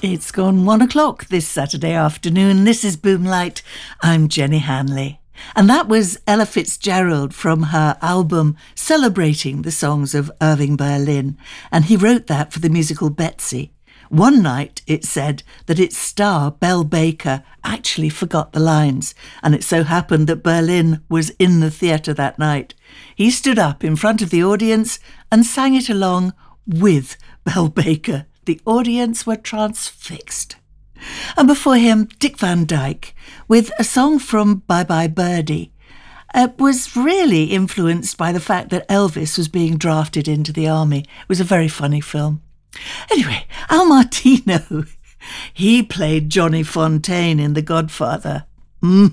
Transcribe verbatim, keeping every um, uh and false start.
It's gone one o'clock this Saturday afternoon. This is Boomlight. I'm Jenny Hanley. And that was Ella Fitzgerald from her album celebrating the songs of Irving Berlin. And he wrote that for the musical Betsy. One night it said that its star, Belle Baker, actually forgot the lines. And it so happened that Berlin was in the theatre that night. He stood up in front of the audience and sang it along with Belle Baker. The audience were transfixed. And before him, Dick Van Dyke, with a song from Bye Bye Birdie. It was really influenced by the fact that Elvis was being drafted into the army. It was a very funny film. Anyway, Al Martino, he played Johnny Fontaine in The Godfather. Mm.